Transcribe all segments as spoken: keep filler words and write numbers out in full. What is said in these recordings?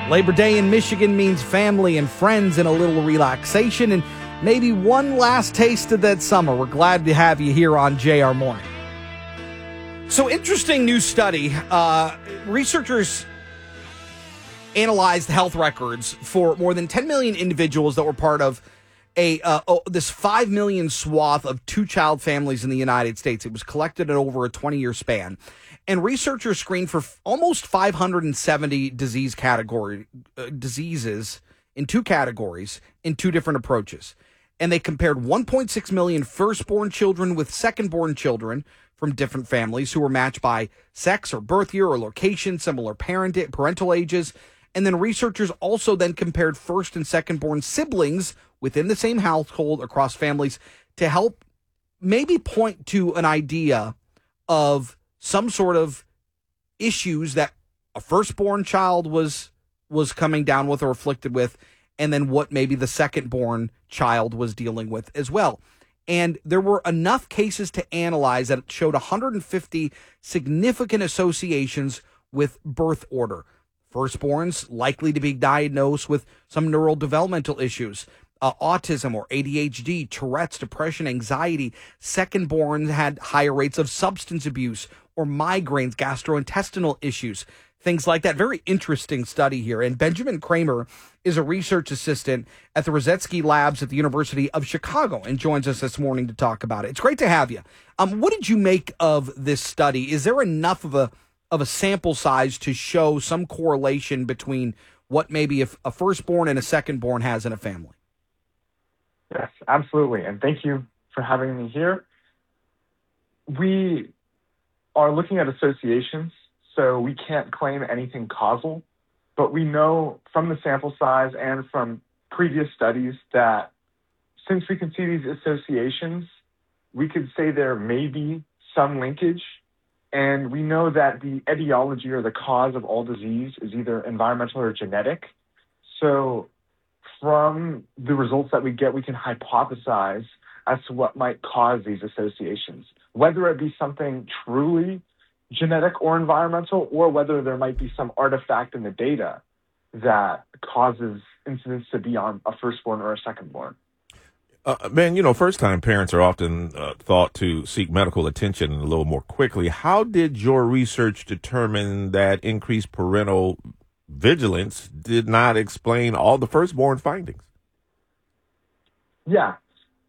Labor Day in Michigan means family and friends and a little relaxation and maybe one last taste of that summer. We're glad to have you here on J R Morning. So, interesting new study. Uh, researchers analyzed health records for more than ten million individuals that were part of a uh, oh, this five million swath of two-child families in the United States. It was collected at over a twenty-year span. And researchers screened for f- almost five hundred seventy disease category uh, diseases in two categories in two different approaches. And they compared one point six million firstborn children with secondborn children from different families who were matched by sex or birth year or location, similar parent parental ages. And then researchers also then compared first and secondborn siblings within the same household across families to help maybe point to an idea of some sort of issues that a firstborn child was was coming down with or afflicted with, and then what maybe the secondborn child was dealing with as well. And there were enough cases to analyze that it showed one hundred fifty significant associations with birth order. Firstborns likely to be diagnosed with some neurodevelopmental issues, uh, autism or A D H D, Tourette's, depression, anxiety. Secondborns had higher rates of substance abuse or migraines, gastrointestinal issues, things like that. Very interesting study here. And Benjamin Kramer is a research assistant at the Rosetsky Labs at the University of Chicago and joins us this morning to talk about it. It's great to have you. Um, what did you make of this study? Is there enough of a of a sample size to show some correlation between what maybe a, a firstborn and a secondborn has in a family? Yes, absolutely. And thank you for having me here. We are looking at associations, so we can't claim anything causal, but we know from the sample size and from previous studies that since we can see these associations, we could say there may be some linkage. And we know that the etiology or the cause of all disease is either environmental or genetic. So from the results that we get, we can hypothesize as to what might cause these associations, whether it be something truly genetic or environmental, or whether there might be some artifact in the data that causes incidents to be on a firstborn or a secondborn. Uh, man, you know, first-time parents are often uh, thought to seek medical attention a little more quickly. How did your research determine that increased parental vigilance did not explain all the firstborn findings? Yeah,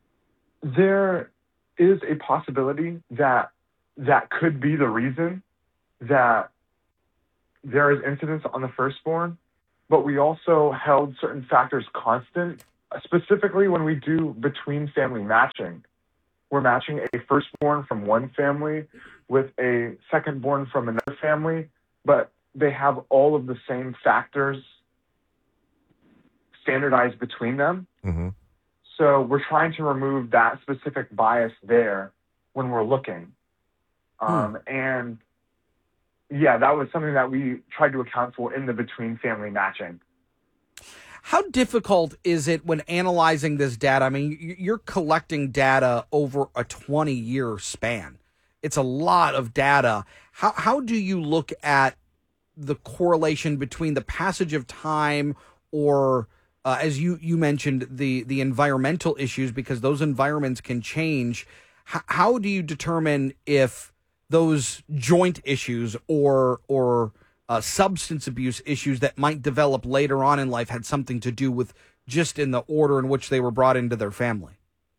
there is a possibility that that could be the reason that there is incidence on the firstborn, but we also held certain factors constant. Specifically, when we do between family matching, we're matching a firstborn from one family with a secondborn from another family, but they have all of the same factors standardized between them. Mm-hmm. So we're trying to remove that specific bias there when we're looking. Um, hmm. And yeah, that was something that we tried to account for in the between family matching. How difficult is it when analyzing this data? I mean, you're collecting data over a twenty-year span. It's a lot of data. How how do you look at the correlation between the passage of time or, uh, as you, you mentioned, the, the environmental issues, because those environments can change? H- how do you determine if those joint issues or or Uh, substance abuse issues that might develop later on in life had something to do with just in the order in which they were brought into their family?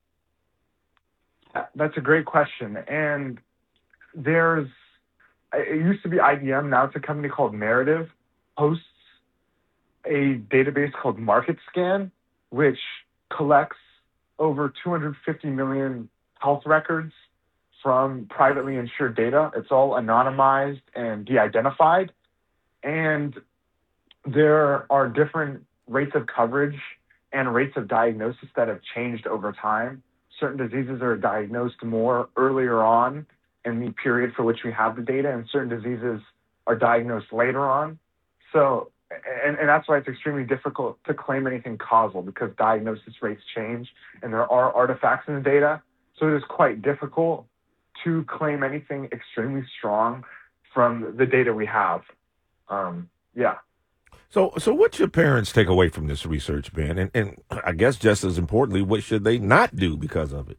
That's a great question. And there's, it used to be I B M, now it's a company called Narrative, hosts a database called MarketScan, which collects over two hundred fifty million health records from privately insured data. It's all anonymized and de-identified. And there are different rates of coverage and rates of diagnosis that have changed over time. Certain diseases are diagnosed more earlier on in the period for which we have the data, and certain diseases are diagnosed later on. So, and, and that's why it's extremely difficult to claim anything causal, because diagnosis rates change and there are artifacts in the data. So it is quite difficult to claim anything extremely strong from the data we have. Um, yeah. So, so what should parents take away from this research, Ben? And, and I guess just as importantly, what should they not do because of it?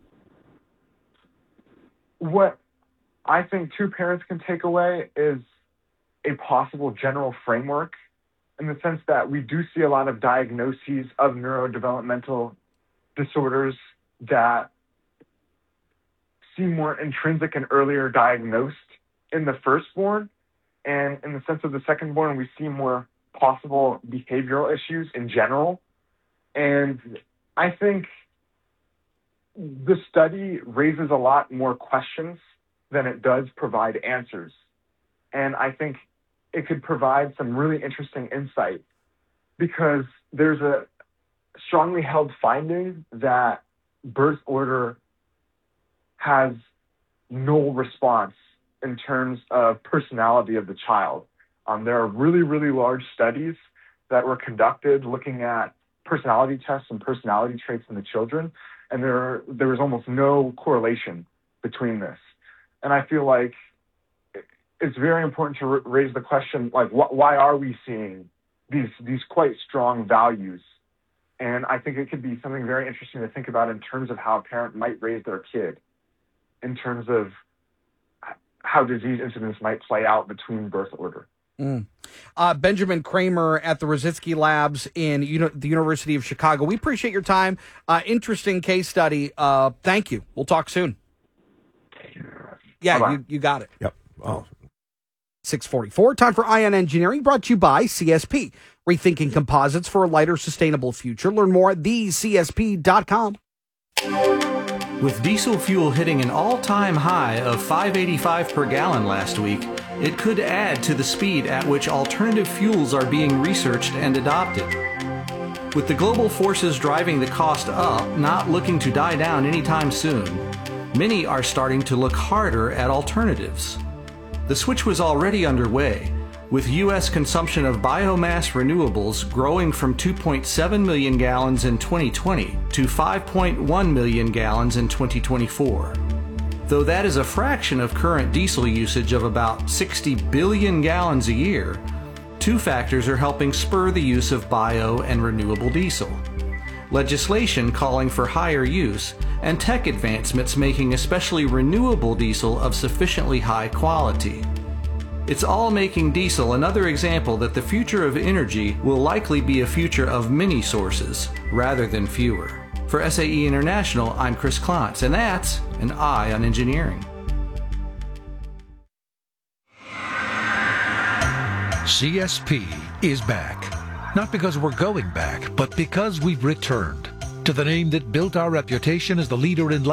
What I think two parents can take away is a possible general framework, in the sense that we do see a lot of diagnoses of neurodevelopmental disorders that seem more intrinsic and earlier diagnosed in the firstborn. And in the sense of the secondborn, we see more possible behavioral issues in general. And I think the study raises a lot more questions than it does provide answers. And I think it could provide some really interesting insight, because there's a strongly held finding that birth order has no response in terms of personality of the child. Um, there are really, really large studies that were conducted looking at personality tests and personality traits in the children, and there there was almost no correlation between this. And I feel like it's very important to r- raise the question, like, wh- why are we seeing these these quite strong values? And I think it could be something very interesting to think about in terms of how a parent might raise their kid, in terms of how disease incidence might play out between birth order. Mm. Uh, Benjamin Kramer at the Rositsky Labs in uni- the University of Chicago. We appreciate your time. Uh, interesting case study. Uh, thank you. We'll talk soon. Yeah, you, you got it. Yep. Oh. six forty-four. Time for Ion Engineering, brought to you by C S P. Rethinking composites for a lighter, sustainable future. Learn more at the c s p dot com. With diesel fuel hitting an all-time high of five eighty-five per gallon last week, it could add to the speed at which alternative fuels are being researched and adopted. With the global forces driving the cost up, not looking to die down anytime soon, many are starting to look harder at alternatives. The switch was already underway, with U S consumption of biomass renewables growing from two point seven million gallons in twenty twenty to five point one million gallons in twenty twenty-four. Though that is a fraction of current diesel usage of about sixty billion gallons a year, two factors are helping spur the use of bio and renewable diesel: legislation calling for higher use, and tech advancements making especially renewable diesel of sufficiently high quality. It's all making diesel another example that the future of energy will likely be a future of many sources rather than fewer. For S A E International, I'm Chris Klontz, and that's an Eye on Engineering. C S P is back. Not because we're going back, but because we've returned to the name that built our reputation as the leader in